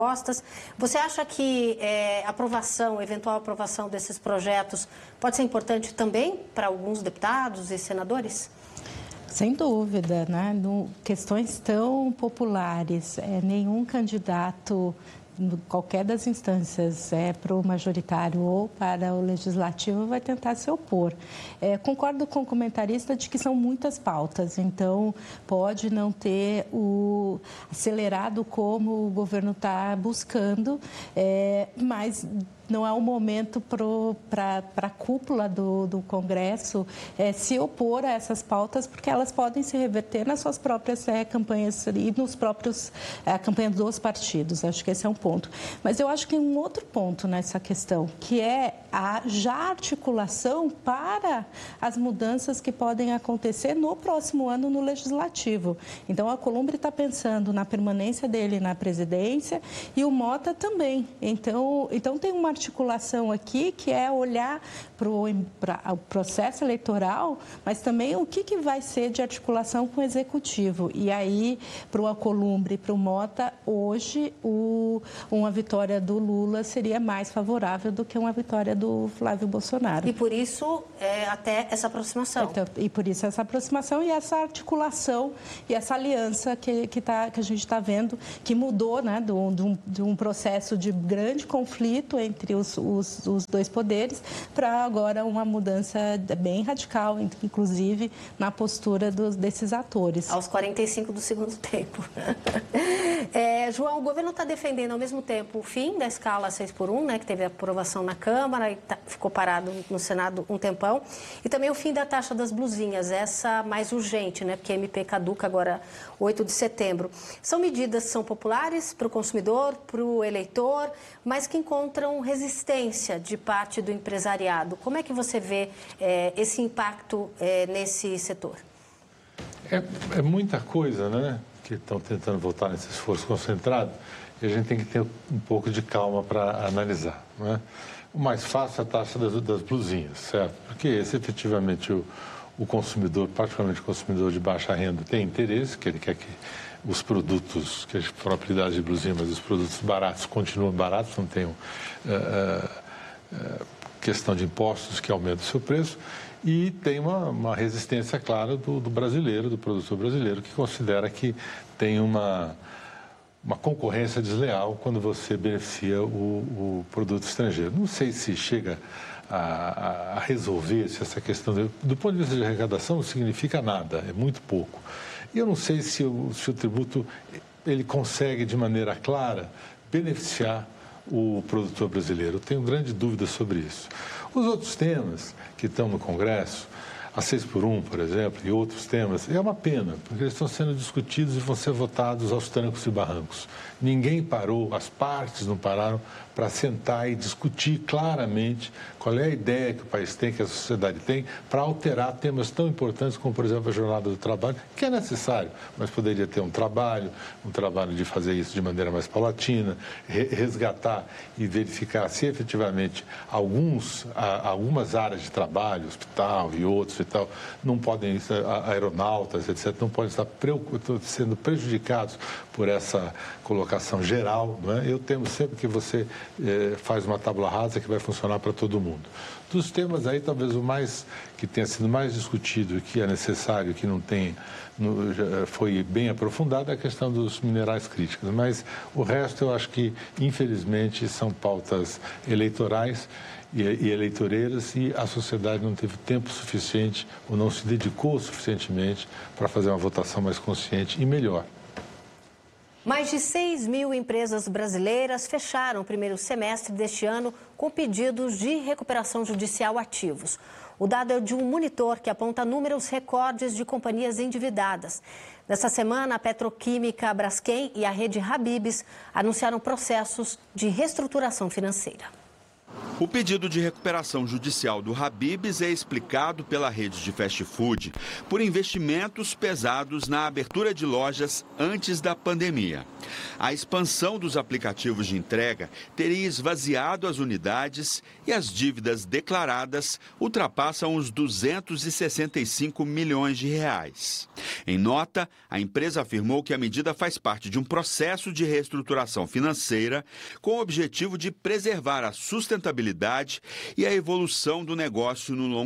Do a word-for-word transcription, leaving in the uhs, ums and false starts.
propostas. Você acha que é, aprovação, eventual aprovação desses projetos pode ser importante também para alguns deputados e senadores? Sem dúvida, né? No, questões tão populares, é, nenhum candidato, qualquer das instâncias, é, para o majoritário ou para o legislativo, vai tentar se opor. É, concordo com o comentarista de que são muitas pautas, então pode não ter o acelerado como o governo está buscando, é, mas não é o momento para a cúpula do, do Congresso é, se opor a essas pautas, porque elas podem se reverter nas suas próprias é, campanhas e nos próprios é, campanhas dos partidos. Acho que esse é um ponto. Mas eu acho que tem um outro ponto nessa questão, que é a já articulação para as mudanças que podem acontecer no próximo ano no Legislativo. Então, a Alcolumbre está pensando na permanência dele na presidência e o Mota também. Então, então tem uma articulação aqui que é olhar para o processo eleitoral, mas também o que, que vai ser de articulação com o Executivo. E aí, para o Alcolumbre e para o Mota, hoje, o, uma vitória do Lula seria mais favorável do que uma vitória do Flávio Bolsonaro. E por isso, é, até essa aproximação. Então, e por isso essa aproximação e essa articulação e essa aliança que, que, tá, que a gente está vendo, que mudou, né, de um, de um processo de grande conflito entre os, os, os dois poderes para agora uma mudança bem radical, inclusive na postura dos, desses atores. Aos quarenta e cinco do segundo tempo. É, João, o governo está defendendo ao mesmo tempo o fim da escala seis por um, né, que teve aprovação na Câmara e tá, ficou parado no Senado um tempão, e também o fim da taxa das blusinhas, essa mais urgente, né, porque a M P caduca agora oito de setembro. São medidas que são populares para o consumidor, para o eleitor, mas que encontram resistência de parte do empresariado. Como é que você vê é, esse impacto é, nesse setor? É, é muita coisa, né, que estão tentando voltar nesse esforço concentrado, e a gente tem que ter um pouco de calma para analisar, não é? O mais fácil é a taxa das, das blusinhas, certo? Porque esse, efetivamente, o, o consumidor, particularmente o consumidor de baixa renda, tem interesse, que ele quer que os produtos, que a gente fala propriedade de blusinha, mas os produtos baratos continuam baratos, não tem uh, uh, uh, questão de impostos que aumentam o seu preço, e tem uma, uma resistência clara do, do brasileiro, do produtor brasileiro, que considera que tem uma, uma concorrência desleal quando você beneficia o, o produto estrangeiro. Não sei se chega a, a resolver se essa questão, de, do ponto de vista de arrecadação, não significa nada, é muito pouco. E eu não sei se o, se o tributo ele consegue, de maneira clara, beneficiar o produtor brasileiro. Eu tenho grande dúvida sobre isso. Os outros temas que estão no Congresso, a seis por um, por exemplo, e outros temas, é uma pena, porque eles estão sendo discutidos e vão ser votados aos trancos e barrancos. Ninguém parou, as partes não pararam para sentar e discutir claramente qual é a ideia que o país tem, que a sociedade tem, para alterar temas tão importantes como, por exemplo, a jornada do trabalho, que é necessário, mas poderia ter um trabalho, um trabalho de fazer isso de maneira mais paulatina, resgatar e verificar se efetivamente alguns, algumas áreas de trabalho, hospital e outros e tal, não podem, aeronautas, etcétera, não podem estar sendo prejudicados por essa colocação geral, não é? Eu temo sempre que você eh, faz uma tábua rasa que vai funcionar para todo mundo. Dos temas aí, talvez o mais que tenha sido mais discutido e que é necessário, que não tem, no, já foi bem aprofundado, é a questão dos minerais críticos. Mas o resto eu acho que, infelizmente, são pautas eleitorais e, e eleitoreiras, e a sociedade não teve tempo suficiente ou não se dedicou suficientemente para fazer uma votação mais consciente e melhor. Mais de seis mil empresas brasileiras fecharam o primeiro semestre deste ano com pedidos de recuperação judicial ativos. O dado é de um monitor que aponta números recordes de companhias endividadas. Nessa semana, a Petroquímica Braskem e a rede Habib's anunciaram processos de reestruturação financeira. O pedido de recuperação judicial do Habib's é explicado pela rede de fast food por investimentos pesados na abertura de lojas antes da pandemia. A expansão dos aplicativos de entrega teria esvaziado as unidades e as dívidas declaradas ultrapassam os duzentos e sessenta e cinco milhões de reais. Em nota, a empresa afirmou que a medida faz parte de um processo de reestruturação financeira com o objetivo de preservar a sustentabilidade e a evolução do negócio no longo